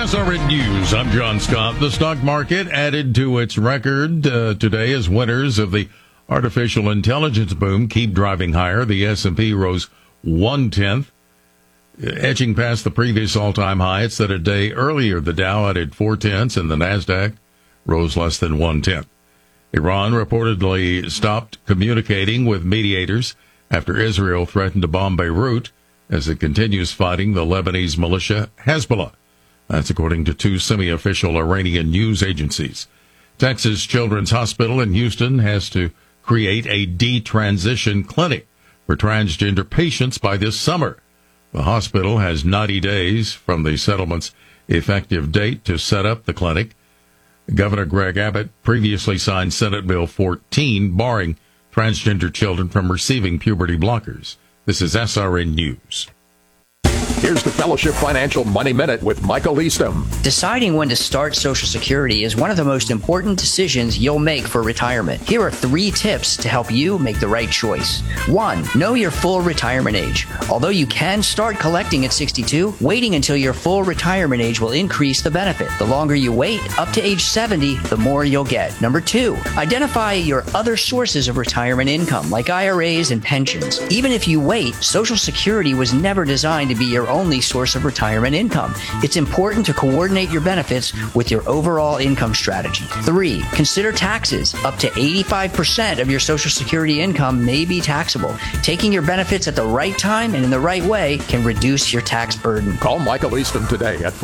SRN News. I'm John Scott. The stock market added to its record today as winners of the artificial intelligence boom keep driving higher. The S&P rose 1/10, edging past the previous all-time high. It set a day earlier. The Dow added 0.4, and the Nasdaq rose less than 1/10. Iran reportedly stopped communicating with mediators after Israel threatened to bomb Beirut as it continues fighting the Lebanese militia Hezbollah. That's according to two semi-official Iranian news agencies. Texas Children's Hospital in Houston has to create a detransition clinic for transgender patients by this summer. The hospital has 90 days from the settlement's effective date to set up the clinic. Governor Greg Abbott previously signed Senate Bill 14, barring transgender children from receiving puberty blockers. This is SRN News. Here's the Fellowship Financial Money Minute with Michael Eastham. Deciding when to start Social Security is one of the most important decisions you'll make for retirement. Here are 3 tips to help you make the right choice. 1. Know your full retirement age. Although you can start collecting at 62, waiting until your full retirement age will increase the benefit. The longer you wait, up to age 70, the more you'll get. Number 2. Identify your other sources of retirement income, like IRAs and pensions. Even if you wait, Social Security was never designed to be your only source of retirement income. It's important to coordinate your benefits with your overall income strategy. 3. Consider taxes. Up to 85% of your Social Security income may be taxable. Taking your benefits at the right time and in the right way can reduce your tax burden. Call Michael Eastham today at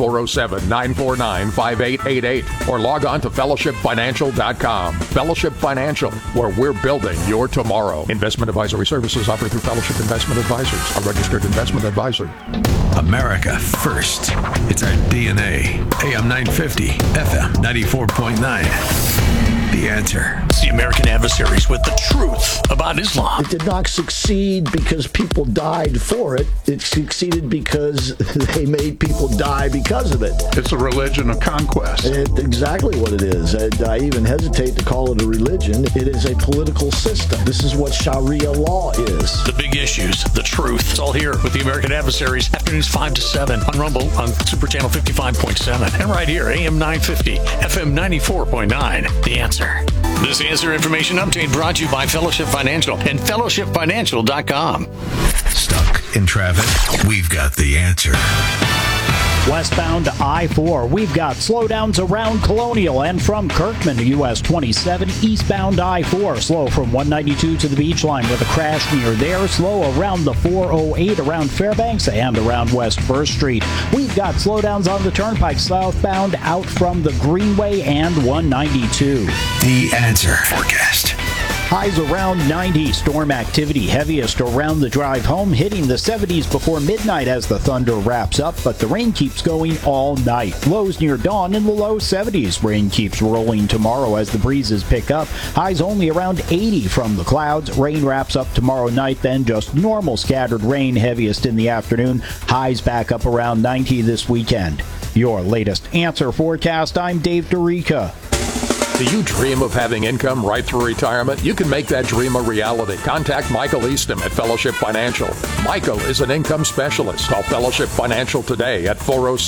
407-949-5888 or log on to fellowshipfinancial.com. Fellowship Financial, where we're building your tomorrow. Investment advisory services offered through Fellowship Investment Advisors, a registered investment advisor. America first. It's our DNA. AM 950, FM 94.9. The Answer. It's the American Adversaries with the truth about Islam. It did not succeed because people died for it. It succeeded because they made people die because of it. It's a religion of conquest. It's exactly what it is. I even hesitate to call it a religion. It is a political system. This is what Sharia law is. The big issues, the truth. It's all here with the American Adversaries. Afternoons 5 to 7 on Rumble on Super Channel 55.7. And right here, AM 950, FM 94.9. The Answer. This Answer Information Update brought to you by Fellowship Financial and fellowshipfinancial.com. Stuck in traffic? We've got the answer. Westbound I-4, we've got slowdowns around Colonial and from Kirkman to US 27. Eastbound I-4, slow from 192 to the Beach Line with a crash near there. Slow around the 408 around Fairbanks and around West 1st Street. We've got slowdowns on the Turnpike southbound out from the Greenway and 192. The Answer forecast. Highs around 90. Storm activity heaviest around the drive home, hitting the 70s before midnight as the thunder wraps up, but the rain keeps going all night. Lows near dawn in the low 70s. Rain keeps rolling tomorrow as the breezes pick up. Highs only around 80 from the clouds. Rain wraps up tomorrow night, then just normal scattered rain, heaviest in the afternoon. Highs back up around 90 this weekend. Your latest Answer forecast. I'm Dave Dorica. Do you dream of having income right through retirement? You can make that dream a reality. Contact Michael Eastham at Fellowship Financial. Michael is an income specialist. Call Fellowship Financial today at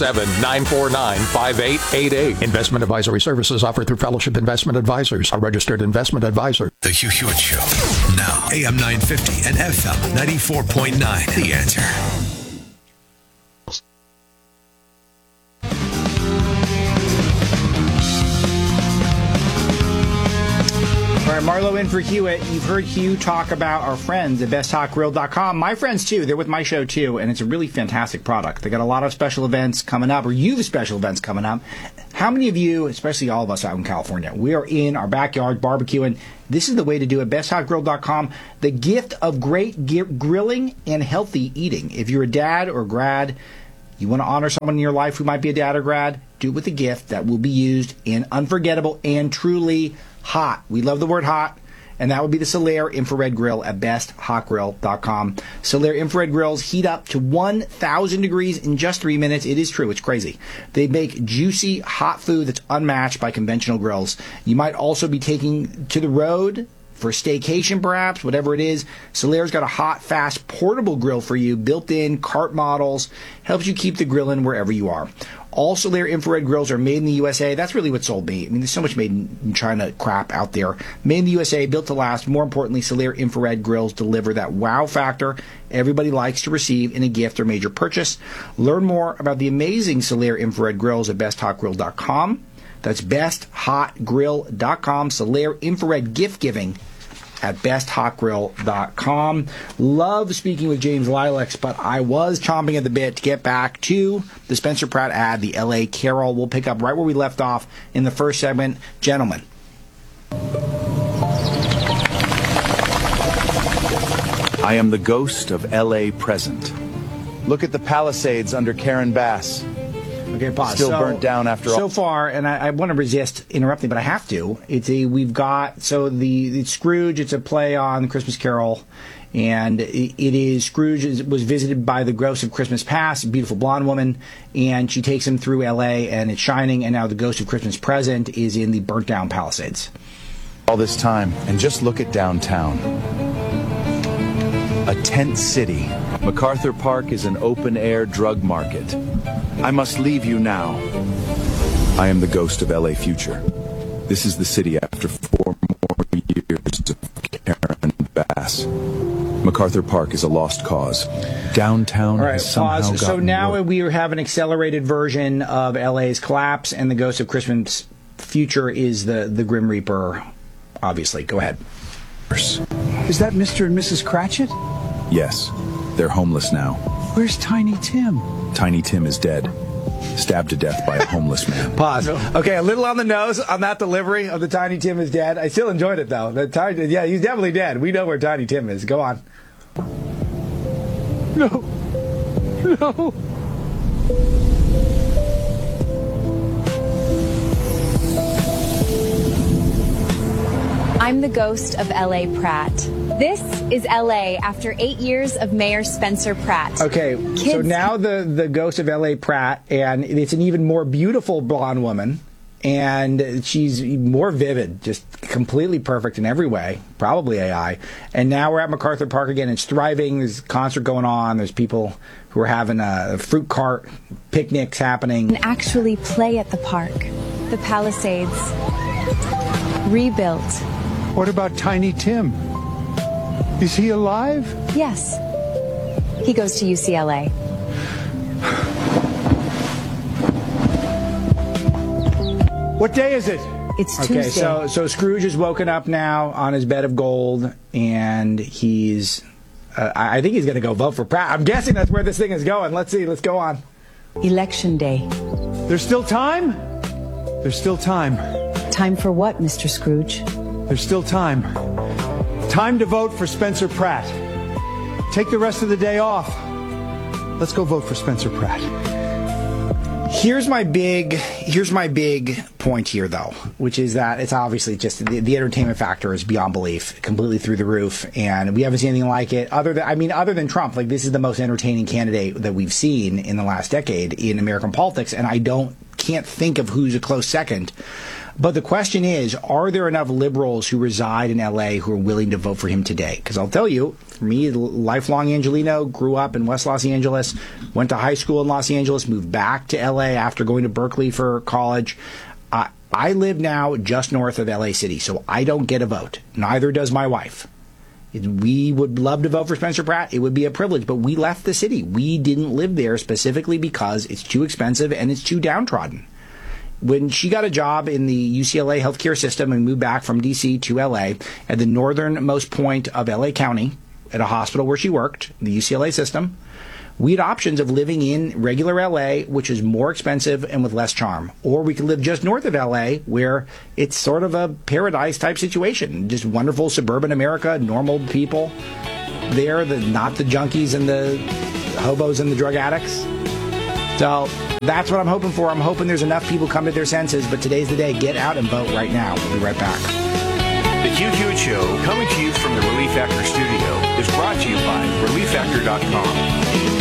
407-949-5888. Investment advisory services offered through Fellowship Investment Advisors, a registered investment advisor. The Hugh Hewitt Show. Now, AM 950 and FM 94.9. The Answer. All right, Marlo in for Hewitt. You've heard Hugh talk about our friends at BestHotGrill.com. My friends, too. They're with my show, too, and it's a really fantastic product. They got a lot of special events coming up, or you have special events coming up. How many of you, especially all of us out in California, we are in our backyard barbecuing. This is the way to do it. BestHotGrill.com. The gift of great grilling and healthy eating. If you're a dad or a grad, you want to honor someone in your life who might be a dad or grad, do it with a gift that will be used in unforgettable and truly hot. We love the word hot, and that would be the Solaire Infrared Grill at BestHotGrill.com. Solaire Infrared Grills heat up to 1,000 degrees in just 3 minutes. It is true. It's crazy. They make juicy, hot food that's unmatched by conventional grills. You might also be taking to the road for staycation, perhaps, whatever it is. Solaire's got a hot, fast, portable grill for you, built-in, cart models, helps you keep the grill in wherever you are. All Solaire infrared grills are made in the USA. That's really what sold me. I mean, there's so much made in China crap out there. Made in the USA, built to last. More importantly, Solaire infrared grills deliver that wow factor everybody likes to receive in a gift or major purchase. Learn more about the amazing Solaire infrared grills at besthotgrill.com. That's besthotgrill.com. Solaire infrared gift giving at besthotgrill.com. Love speaking with James Lilacs, but I was chomping at the bit to get back to the Spencer Pratt ad, the L.A. Carol. We'll pick up right where we left off in the first segment. Gentlemen. I am the ghost of L.A. present. Look at the Palisades under Karen Bass. Okay, pause. Still burnt down after all. So far, and I want to resist interrupting, but I have to. It's Scrooge. It's a play on the Christmas Carol, and Scrooge was visited by the ghost of Christmas Past, a beautiful blonde woman, and she takes him through L.A. and it's shining, and now the ghost of Christmas Present is in the burnt down Palisades. All this time, and just look at downtown. A tent city. MacArthur Park is an open-air drug market. I must leave you now. I am the ghost of L.A. future. This is the city after 4 more years of Karen Bass. MacArthur Park is a lost cause. Downtown All right, has somehow pause. So now worse. we have an accelerated version of L.A.'s collapse, and the ghost of Christmas future is the Grim Reaper, obviously. Go ahead. Is that Mr. and Mrs. Cratchit? Yes. They're homeless now. Where's Tiny Tim? Tiny Tim is dead. Stabbed to death by a homeless man. Pause. Okay, a little on the nose on that delivery of the Tiny Tim is dead. I still enjoyed it, though. Yeah, he's definitely dead. We know where Tiny Tim is. Go on. No. No. I'm the ghost of L.A. Pratt. This is L.A. after 8 years of Mayor Spencer Pratt. Okay, so now the ghost of L.A. Pratt, and it's an even more beautiful blonde woman, and she's more vivid, just completely perfect in every way, probably AI. And now we're at MacArthur Park again. It's thriving. There's a concert going on. There's people who are having a fruit cart, picnics happening. And actually play at the park. The Palisades. Rebuilt. What about Tiny Tim? Is he alive? Yes. He goes to UCLA. What day is it? It's Tuesday. Okay, so Scrooge is woken up now on his bed of gold, and he's... I think he's going to go vote for Pratt. I'm guessing that's where this thing is going. Let's see. Let's go on. Election day. There's still time? There's still time. Time for what, Mr. Scrooge? There's still time. Time to vote for Spencer Pratt. Take the rest of the day off. Let's go vote for Spencer Pratt. Here's my big point here, though, which is that it's obviously just the entertainment factor is beyond belief, completely through the roof, and we haven't seen anything like it. Other than Trump, like this is the most entertaining candidate that we've seen in the last decade in American politics, and I can't think of who's a close second. But the question is, are there enough liberals who reside in L.A. who are willing to vote for him today? Because I'll tell you, for me, lifelong Angelino, grew up in West Los Angeles, went to high school in Los Angeles, moved back to L.A. after going to Berkeley for college. I live now just north of L.A. City, so I don't get a vote. Neither does my wife. We would love to vote for Spencer Pratt. It would be a privilege, but we left the city. We didn't live there specifically because it's too expensive and it's too downtrodden. When she got a job in the UCLA healthcare system and moved back from D.C. to L.A. at the northernmost point of L.A. County at a hospital where she worked, the UCLA system, we had options of living in regular L.A., which is more expensive and with less charm. Or we could live just north of L.A., where it's sort of a paradise-type situation. Just wonderful suburban America, normal people there, not the junkies and the hobos and the drug addicts. So that's what I'm hoping for. I'm hoping there's enough people come to their senses, but today's the day. Get out and vote right now. We'll be right back. The Hugh Hewitt Show, coming to you from the Relief Factor studio, is brought to you by ReliefFactor.com.